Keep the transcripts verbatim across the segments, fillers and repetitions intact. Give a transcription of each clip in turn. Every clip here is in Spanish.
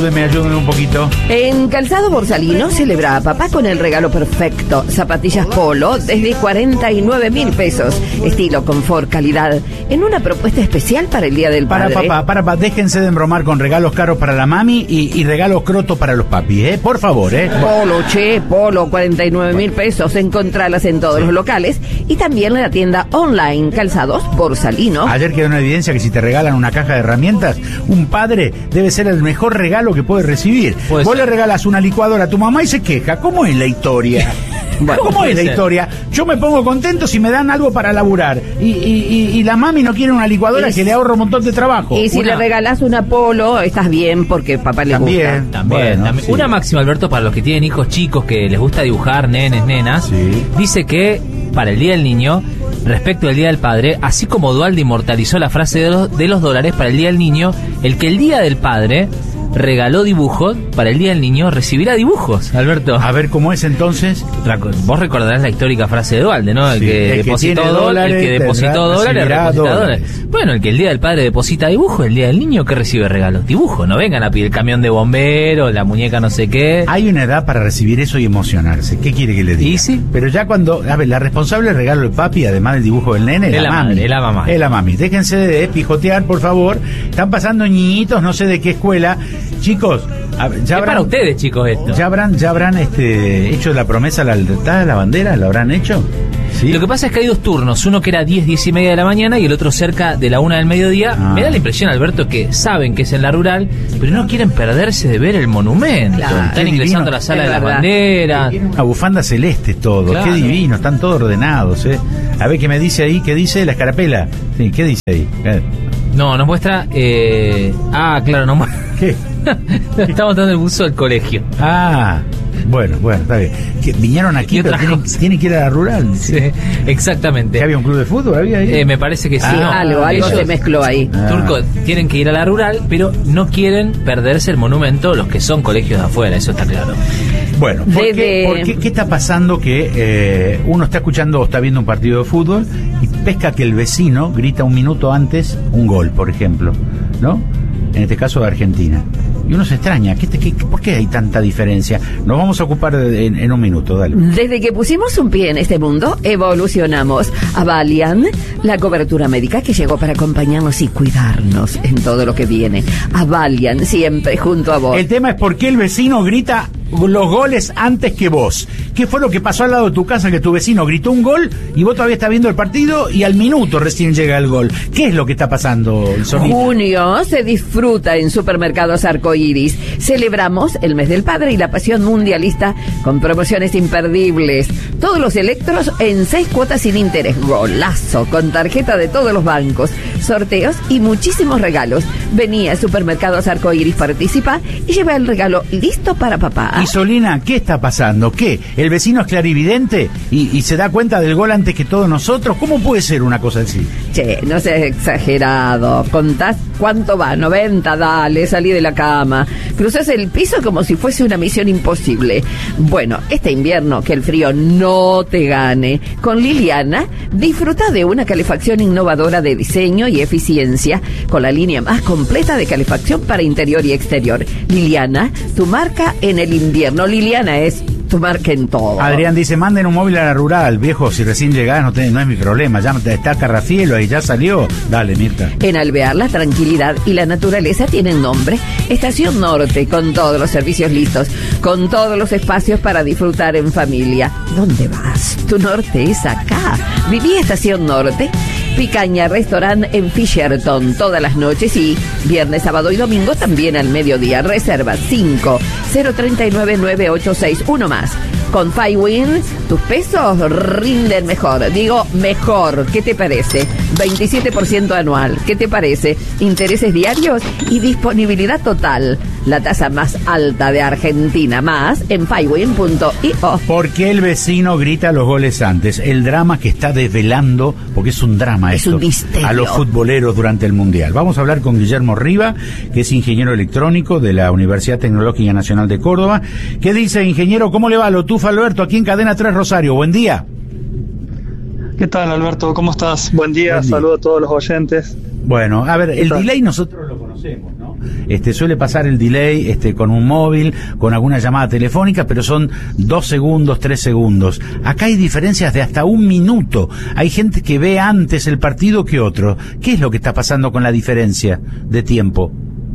Me ayuden un poquito. En Calzado Borsalino celebra a papá con el regalo perfecto. Zapatillas Polo desde cuarenta y nueve mil pesos. Estilo, confort, calidad. En una propuesta especial para el Día del Padre. Para papá, para papá, déjense de embromar con regalos caros para la mami y, y regalos crotos para los papis, ¿eh? Por favor, ¿eh? Polo, che, Polo, cuarenta y nueve mil pesos. Encontralas en todos sí. los locales y también en la tienda online Calzados Borsalino. Ayer quedó una evidencia que si te regalan una caja de herramientas, un padre debe ser el mejor regalo que puede recibir. Pues vos le regalas una licuadora a tu mamá y se queja. ¿Cómo es la historia? Bueno, ¿cómo es la ser. historia? Yo me pongo contento si me dan algo para laburar. Y, y, y, y la mami no quiere una licuadora es, que le ahorra un montón de trabajo. Y si una. le regalás una Polo, estás bien porque papá le también, gusta. También, bueno, también. Sí. Una máxima, Alberto, para los que tienen hijos chicos que les gusta dibujar, nenes, nenas, sí. dice que para el Día del Niño, respecto al Día del Padre, así como Dualde inmortalizó la frase de los, de los dólares para el Día del Niño, el que el Día del Padre regaló dibujos para el Día del Niño recibirá dibujos, Alberto. A ver cómo es entonces. Vos recordarás la histórica frase de Dualde, ¿no? El sí, que el depositó que dólares, el que depositó dólares, deposita dólares. dólares. Bueno, el que el Día del Padre deposita dibujos, el Día del Niño que recibe regalos, dibujos. No vengan a pedir el camión de bomberos, la muñeca no sé qué. Hay una edad para recibir eso y emocionarse. ¿Qué quiere que le diga? ¿Y sí? Pero ya cuando, a ver, la responsable del regalo del papi, además del dibujo del nene, es la, la mami. Madre, es la mamá. Es la mami. Déjense de pijotear, por favor. Están pasando niñitos, no sé de qué escuela. Chicos, ya habrán, para ustedes, chicos, esto. Ya habrán, ya habrán este, hecho la promesa a la lealtad de la bandera, ¿lo habrán hecho? ¿Sí? Lo que pasa es que hay dos turnos, uno que era diez, diez y media de la mañana y el otro cerca de la una del mediodía. Ah. Me da la impresión, Alberto, que saben que es en la rural, pero no quieren perderse de ver el monumento. Claro. Están qué ingresando divino, a la sala de la bandera. Una bufanda celeste todo, claro. Qué divino, están todos ordenados, ¿eh? A ver qué me dice ahí, qué dice la escarapela. Sí, ¿qué dice ahí? Eh. No, nos muestra... Eh... Ah, claro, nos muestra... ¿Qué? Estamos dando el buzo del colegio. Ah, bueno, bueno, está bien. ¿Que vinieron aquí, pero tienen, tienen que ir a la rural? Sí, exactamente. ¿Que había un club de fútbol? ¿Había ahí? Eh, me parece que sí. Ah, no, algo, algo ellos, se mezcló ahí. Ah. Turco, tienen que ir a la rural, pero no quieren perderse el monumento los que son colegios de afuera, eso está claro. Bueno, ¿por Desde... qué, por qué, qué está pasando que eh, uno está escuchando o está viendo un partido de fútbol y pesca que el vecino grita un minuto antes un gol, por ejemplo, ¿no? En este caso de Argentina. Y uno se extraña, ¿qué, qué, ¿por qué hay tanta diferencia? Nos vamos a ocupar de, en, en un minuto, dale. Desde que pusimos un pie en este mundo, evolucionamos. Avalian, la cobertura médica que llegó para acompañarnos y cuidarnos en todo lo que viene. Avalian, siempre junto a vos. El tema es por qué el vecino grita los goles antes que vos. ¿Qué fue lo que pasó al lado de tu casa que tu vecino gritó un gol y vos todavía estás viendo el partido y al minuto recién llega el gol? ¿Qué es lo que está pasando, Solita? Junio se disfruta en Supermercados Arcoiris. Celebramos el mes del padre y la pasión mundialista con promociones imperdibles. Todos los electros en seis cuotas sin interés. Golazo con tarjeta de todos los bancos. Sorteos y muchísimos regalos. Vení a Supermercados Arcoiris, participa y lleva el regalo listo para papá. Y Solina, ¿qué está pasando? ¿Qué? ¿El vecino es clarividente y, y se da cuenta del gol antes que todos nosotros? ¿Cómo puede ser una cosa así? Che, no seas exagerado. Contás cuánto va, noventa, dale, salí de la cama. Cruzás el piso como si fuese una misión imposible. Bueno, este invierno, que el frío no te gane. Con Liliana, disfruta de una calefacción innovadora de diseño y eficiencia, con la línea más completa de calefacción para interior y exterior. Liliana, tu marca en el invierno. Liliana es tu marca en todo. Adrián dice, manden un móvil a la rural, viejo, si recién llegás no, te, no es mi problema, ya está Carrafielo ahí, ya salió. Dale, Mirta. En Alvear, la tranquilidad y la naturaleza tienen nombre. Estación Norte, con todos los servicios listos, con todos los espacios para disfrutar en familia. ¿Dónde vas? Tu norte es acá. Viví Estación Norte. Picaña Restaurant en Fisherton todas las noches y viernes, sábado y domingo también al mediodía. Reserva cinco cero tres nueve nueve ocho seis uno más. Con FiWin, tus pesos rinden mejor. Digo, mejor. ¿Qué te parece? veintisiete por ciento anual. ¿Qué te parece? Intereses diarios y disponibilidad total. La tasa más alta de Argentina. Más en fiwin punto io. ¿Por qué el vecino grita los goles antes? El drama que está desvelando, porque es un drama es esto, un misterio, a los futboleros durante el Mundial. Vamos a hablar con Guillermo Riva, que es ingeniero electrónico de la Universidad Tecnológica Nacional de Córdoba. ¿Qué dice, ingeniero? ¿Cómo le va? Lo tufa Alberto, aquí en Cadena tres Rosario. Buen día. ¿Qué tal, Alberto? ¿Cómo estás? Buen día, Buen día. Saludo a todos los oyentes. Bueno, a ver, el delay nosotros lo conocemos, ¿no? Este, suele pasar el delay este, con un móvil, con alguna llamada telefónica, pero son dos segundos, tres segundos. Acá hay diferencias de hasta un minuto. Hay gente que ve antes el partido que otro. ¿Qué es lo que está pasando con la diferencia de tiempo?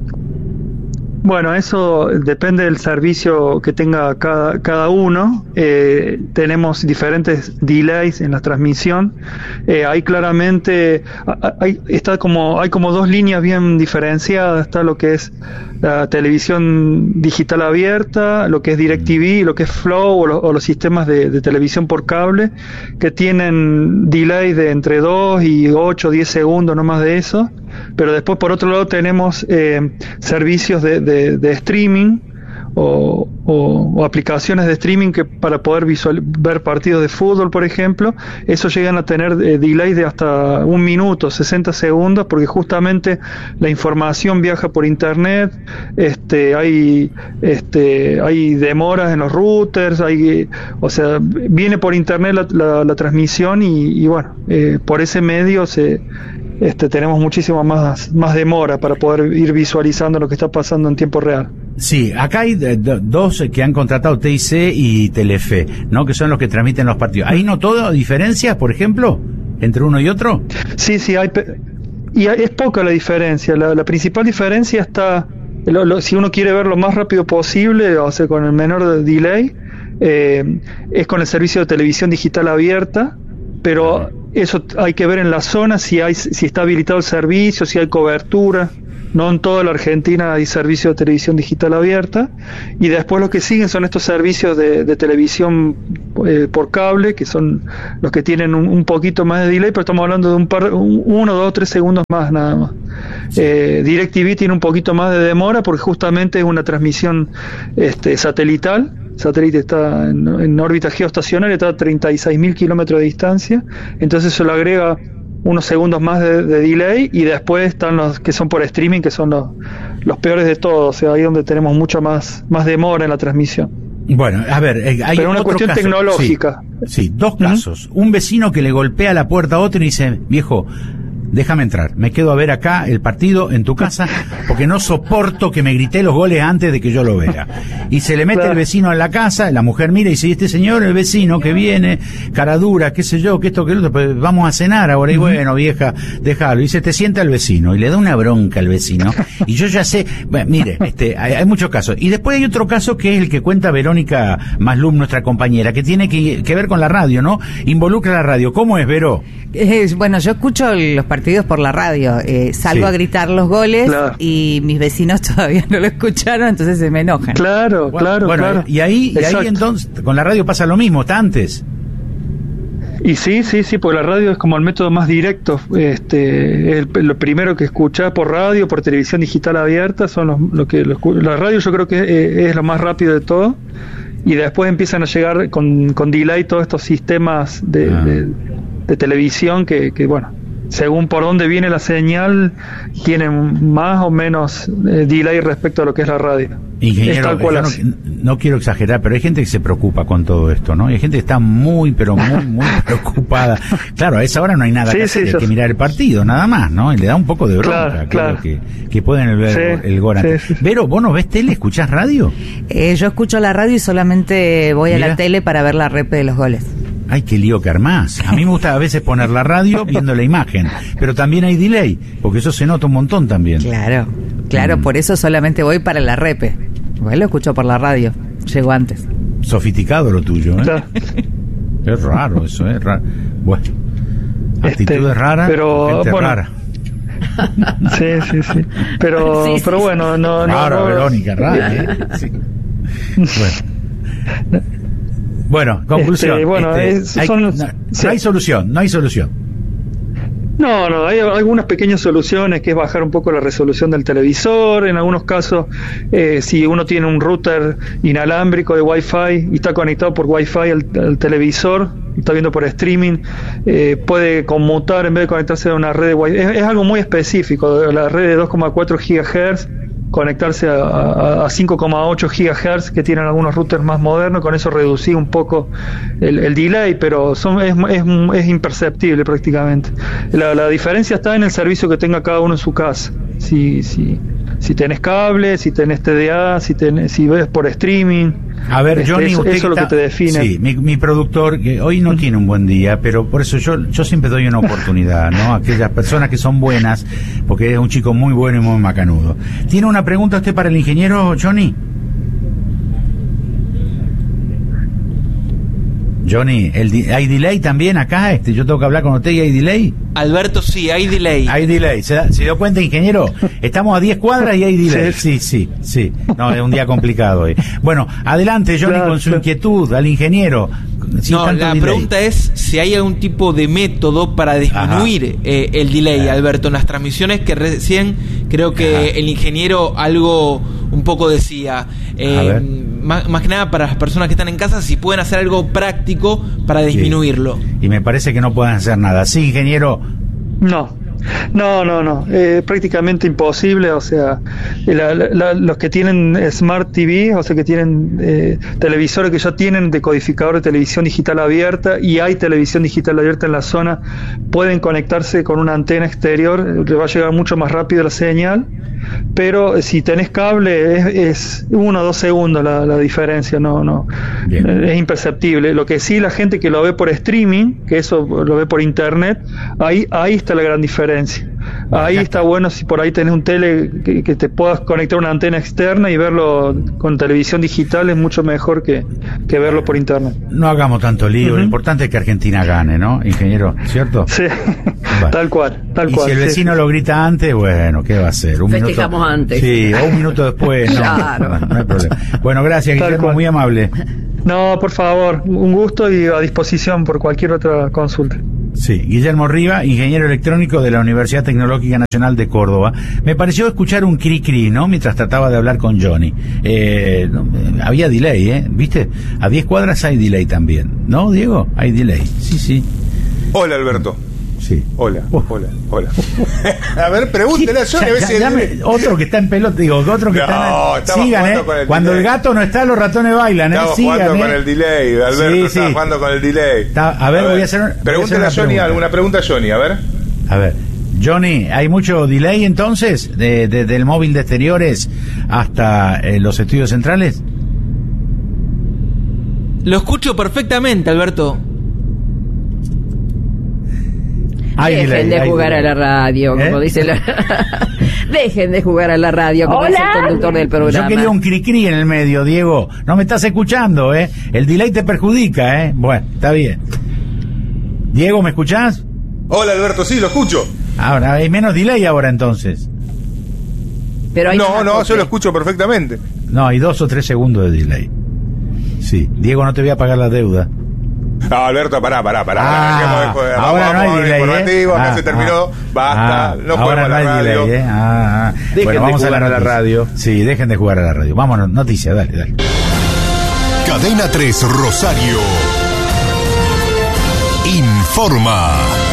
Bueno, eso depende del servicio que tenga cada, cada uno. Eh, tenemos diferentes delays en la transmisión. Eh, hay claramente, hay, está como, hay como dos líneas bien diferenciadas. Está lo que es la televisión digital abierta, lo que es DirecTV, lo que es Flow o, lo, o los sistemas de, de televisión por cable, que tienen delay de entre dos y ocho o diez segundos, no más de eso. Pero después, por otro lado, tenemos eh, servicios de, de, de streaming o, o, o aplicaciones de streaming que para poder visual, ver partidos de fútbol, por ejemplo, eso llegan a tener eh, delays de hasta un minuto, sesenta segundos, porque justamente la información viaja por internet, este, hay, este, hay demoras en los routers, hay, o sea, viene por internet la, la, la transmisión y, y bueno, eh, por ese medio se Este, tenemos muchísimo más, más demora para poder ir visualizando lo que está pasando en tiempo real. Sí, acá hay d- d- dos que han contratado T I C y Telefe, ¿no? Que son los que transmiten los partidos. ¿Ahí no todo diferencias, por ejemplo, entre uno y otro? Sí, sí, hay pe- y hay, es poca la diferencia. La, la principal diferencia está, lo, lo, si uno quiere ver lo más rápido posible, o sea, con el menor delay, eh, es con el servicio de televisión digital abierta, pero eso hay que ver en la zona si hay, si está habilitado el servicio, si hay cobertura. No en toda la Argentina hay servicio de televisión digital abierta. Y después lo que siguen son estos servicios de, de televisión eh, por cable, que son los que tienen un, un poquito más de delay, pero estamos hablando de un par, un, uno, dos, tres segundos más nada más. Sí. Eh, DirecTV tiene un poquito más de demora porque justamente es una transmisión este, satelital. El satélite está en, en órbita geoestacionaria, está a treinta y seis mil kilómetros de distancia, entonces eso le agrega unos segundos más de, de delay, y después están los que son por streaming, que son los, los peores de todos, o sea, ahí donde tenemos mucha más, más demora en la transmisión. Bueno, a ver, hay Pero una otro cuestión caso. tecnológica. Sí, sí, dos casos. Uh-huh. Un vecino que le golpea la puerta a otro y dice, viejo, déjame entrar, me quedo a ver acá el partido en tu casa porque no soporto que me grité los goles antes de que yo lo vea. Y se le mete claro. El vecino en la casa, la mujer mira y dice, este señor, el vecino que viene, cara dura, qué sé yo, que esto, que lo otro, pues vamos a cenar ahora. Y bueno, vieja, déjalo. Y se te sienta al vecino y le da una bronca al vecino. Y yo ya sé, bueno, mire, este, hay, hay muchos casos. Y después hay otro caso que es el que cuenta Verónica Maslum, nuestra compañera, que tiene que, que ver con la radio, ¿no? Involucra la radio. ¿Cómo es, Vero? Eh, bueno, yo escucho los partidos por la radio, eh, salgo sí. a gritar los goles claro. y mis vecinos todavía no lo escucharon, entonces se me enojan. Claro, bueno, claro, bueno, claro. Y ahí, y ahí entonces, con la radio pasa lo mismo, está antes. Y sí, sí, sí, porque la radio es como el método más directo. Este, el, lo primero que escuchás por radio, por televisión digital abierta, son los, lo que los, la radio yo creo que es, es lo más rápido de todo. Y después empiezan a llegar con, con delay todos estos sistemas de, ah. de, de televisión que, que, bueno, según por dónde viene la señal, tienen más o menos eh, delay respecto a lo que es la radio. Ingeniero, yo no, no quiero exagerar, pero hay gente que se preocupa con todo esto, ¿no? Y hay gente que está muy, pero muy, muy preocupada. Claro, a esa hora no hay nada sí, que hacer, sí, hay que mirar el partido, nada más, ¿no? Y le da un poco de bronca, claro, claro. Que, que pueden ver sí, el gol antes. Sí, sí. Vero, ¿vos no ves tele? ¿Escuchás radio? Eh, yo escucho la radio y solamente voy Mira. a la tele para ver la repe de los goles. Ay, qué lío que armás. A mí me gusta a veces poner la radio viendo la imagen, pero también hay delay, porque eso se nota un montón también. Claro, claro, mm. por eso solamente voy para la repe. Bueno, lo escucho por la radio, llego antes. Sofisticado lo tuyo, ¿eh? Es raro eso, ¿eh? Raro. Bueno, actitudes este, raras, pero, gente bueno. rara. Sí, sí, sí. Pero, sí, sí, pero bueno, no... Rara, no, no, Verónica, rara, ¿eh? Sí. Bueno. Bueno, conclusión. Este, bueno, este, es, hay, son, no, sí. no hay solución, no hay solución. No, no, hay algunas pequeñas soluciones, que es bajar un poco la resolución del televisor. En algunos casos, eh, si uno tiene un router inalámbrico de Wi-Fi y está conectado por Wi-Fi al, al televisor, está viendo por streaming, eh, puede conmutar en vez de conectarse a una red de Wi-Fi. Es, es algo muy específico, la red de dos coma cuatro gigahertz, conectarse a, a, a cinco coma ocho gigahertz que tienen algunos routers más modernos, con eso reducir un poco el, el delay, pero son, es, es, es imperceptible prácticamente. La, la diferencia está en el servicio que tenga cada uno en su casa. Si, si, si tenés cable, si tenés T D A, si tenés, si ves por streaming. A ver, este, Johnny, eso, usted eso es lo que te define. Sí, mi, mi productor, que hoy no tiene un buen día, pero por eso yo yo siempre doy una oportunidad, ¿no? A aquellas personas que son buenas, porque es un chico muy bueno y muy macanudo. ¿Tiene una pregunta usted para el ingeniero, Johnny? Johnny, el di- ¿hay delay también acá? Este, yo tengo que hablar con usted y hay delay. Alberto, sí, hay delay. Hay delay. ¿Se, da, ¿Se dio cuenta, ingeniero? Estamos a diez cuadras y hay delay. Sí, sí, sí. No, es un día complicado hoy. Bueno, adelante, Johnny, claro, con su inquietud al ingeniero. No, la delay. Pregunta es si hay algún tipo de método para disminuir eh, el delay, Alberto, en las transmisiones, que recién creo que Ajá. el ingeniero algo un poco decía. Eh, más, más que nada para las personas que están en casa, si pueden hacer algo práctico para disminuirlo. Sí. Y me parece que no pueden hacer nada. ¿Sí, ingeniero? No. No, no, no, eh, prácticamente imposible, o sea, la, la, los que tienen Smart T V, o sea, que tienen eh, televisores que ya tienen decodificador de televisión digital abierta y hay televisión digital abierta en la zona, pueden conectarse con una antena exterior, le va a llegar mucho más rápido la señal, pero si tenés cable es, es uno o dos segundos la, la diferencia, no, no, Bien. es imperceptible. Lo que sí, la gente que lo ve por streaming, que eso lo ve por internet, ahí, ahí está la gran diferencia. Ahí está bueno si por ahí tenés un tele que, que te puedas conectar a una antena externa y verlo con televisión digital es mucho mejor que, que verlo por internet. No hagamos tanto lío, uh-huh. Lo importante es que Argentina gane, ¿no, ingeniero? ¿Cierto? Sí, vale. tal cual, tal y cual. Y si el vecino sí. lo grita antes, bueno, ¿qué va a hacer? Un Festejamos minuto antes. Sí, o un minuto después, no, claro. no, no hay problema. Bueno, gracias, tal Guillermo, cual. Muy amable. No, por favor, un gusto y a disposición por cualquier otra consulta. Sí, Guillermo Riva, ingeniero electrónico de la Universidad Tecnológica Nacional de Córdoba. Me pareció escuchar un cri cri, ¿no? Mientras trataba de hablar con Johnny. Eh, no, había delay, ¿eh? ¿Viste? A diez cuadras hay delay también, ¿no, Diego? Hay delay, sí, sí. Hola, Alberto. Sí. Hola, oh. hola, hola. A ver, pregúntele a Johnny a ver si... Llame, otro que está en pelota, digo, otro que no, está... Sigan, ¿eh? El Cuando delay. El gato no está, los ratones bailan, ¿eh? Estamos Sigan, jugando ¿eh? con el delay, Alberto, sí, está sí. jugando con el delay. Está, a, ver, a ver, voy a hacer... Pregúntele a, a Johnny pregunta. alguna pregunta a Johnny, a ver. A ver, Johnny, ¿hay mucho delay entonces? De, de, del móvil de exteriores hasta eh, los estudios centrales. Lo escucho perfectamente, Alberto. Hay Dejen delay, de jugar delay. a la radio, ¿Eh? como dice la... Dejen de jugar a la radio, como Hola. dice el conductor del programa. Yo quería un cri-cri en el medio, Diego. No me estás escuchando, ¿eh? El delay te perjudica, ¿eh? Bueno, está bien. Diego, ¿me escuchás? Hola, Alberto, sí, lo escucho. Ahora, hay menos delay ahora, entonces. Pero hay no, no, yo lo escucho perfectamente. No, hay dos o tres segundos de delay. Sí. Diego, no te voy a pagar la deuda. No, Alberto, pará, pará, pará. Ah, de, ahora vamos, no hay delay, ¿eh? Acá ah, se terminó, ah, basta, ah, no ahora podemos no hay la radio. Delay, ¿eh? ah, ah. Dejen bueno, vamos de jugar a la, a la radio. Sí, dejen de jugar a la radio. Vámonos, noticias, dale, dale. Cadena tres Rosario informa.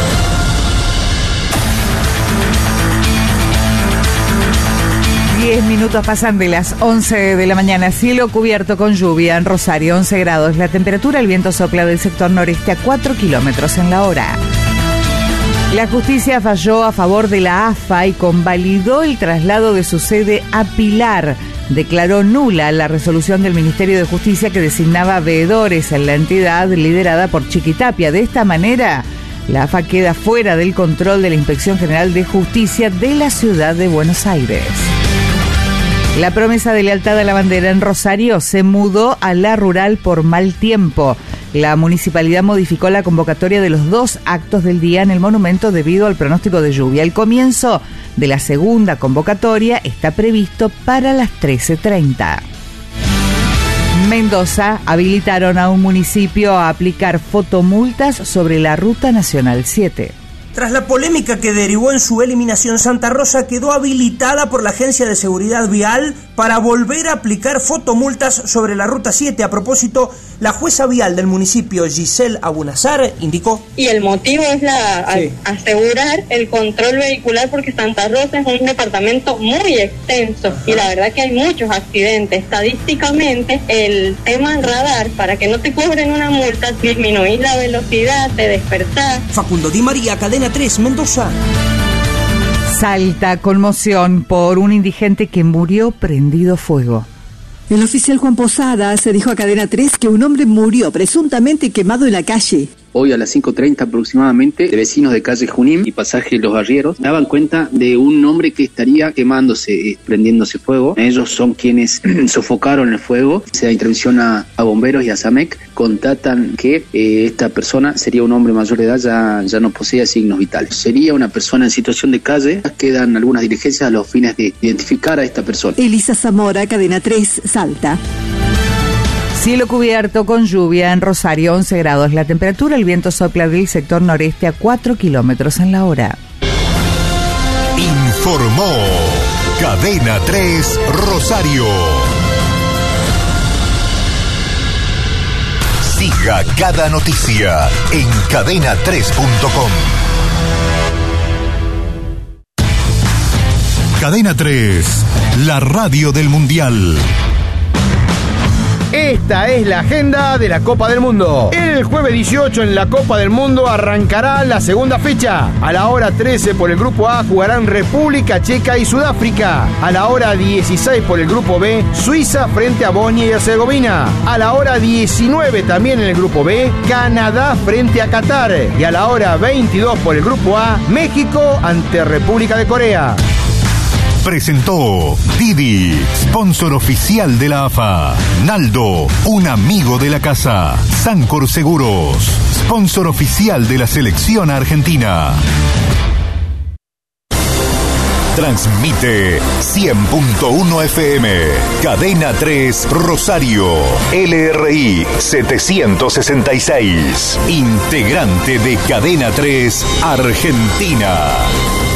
Diez minutos pasan de las once de la mañana. Cielo cubierto con lluvia en Rosario, once grados. La temperatura, el viento sopla del sector noreste a cuatro kilómetros en la hora. La justicia falló a favor de la A F A y convalidó el traslado de su sede a Pilar. Declaró nula la resolución del Ministerio de Justicia que designaba veedores en la entidad liderada por Chiquitapia. De esta manera, la A F A queda fuera del control de la Inspección General de Justicia de la Ciudad de Buenos Aires. La promesa de lealtad a la bandera en Rosario se mudó a la rural por mal tiempo. La municipalidad modificó la convocatoria de los dos actos del día en el monumento debido al pronóstico de lluvia. El comienzo de la segunda convocatoria está previsto para las trece treinta. Mendoza habilitaron a un municipio a aplicar fotomultas sobre la Ruta Nacional siete. Tras la polémica que derivó en su eliminación, Santa Rosa quedó habilitada por la Agencia de Seguridad Vial para volver a aplicar fotomultas sobre la Ruta siete. A propósito, la jueza vial del municipio, Giselle Abunazar, indicó... Y el motivo es la sí. asegurar el control vehicular porque Santa Rosa es un departamento muy extenso Ajá. y la verdad que hay muchos accidentes. Estadísticamente, el tema en radar, para que no te cobren una multa, disminuís la velocidad, te despertás. Facundo Di María, Cadena tres, Mendoza. Salta, conmoción por un indigente que murió prendido fuego. El oficial Juan Posadas se dijo a Cadena tres que un hombre murió presuntamente quemado en la calle. Hoy a las cinco treinta aproximadamente, de vecinos de calle Junín y pasaje Los Arrieros daban cuenta de un hombre que estaría quemándose, prendiéndose fuego. Ellos son quienes sofocaron el fuego. Se da intervención a, a bomberos y a SAMEC. Contatan que eh, esta persona sería un hombre mayor de edad, ya, ya no posee signos vitales. Sería una persona en situación de calle. Quedan algunas diligencias a los fines de identificar a esta persona. Elisa Zamora, Cadena tres, Salta. Cielo cubierto con lluvia en Rosario, once grados. La temperatura, el viento sopla del sector noreste a cuatro kilómetros en la hora. Informó Cadena tres Rosario. Siga cada noticia en cadena tres punto com. Cadena tres, la radio del Mundial. Esta es la agenda de la Copa del Mundo. El jueves dieciocho en la Copa del Mundo arrancará la segunda fecha. A la hora trece por el grupo A jugarán República Checa y Sudáfrica. A la hora dieciséis por el grupo B, Suiza frente a Bosnia y Herzegovina. A la hora diecinueve también en el grupo B, Canadá frente a Qatar. Y a la hora veintidós por el grupo A, México ante República de Corea. Presentó Didi, sponsor oficial de la A F A. Naldo, un amigo de la casa. Sancor Seguros, sponsor oficial de la selección argentina. Transmite cien punto uno F M, Cadena tres Rosario, L R I setecientos sesenta y seis, integrante de Cadena tres Argentina.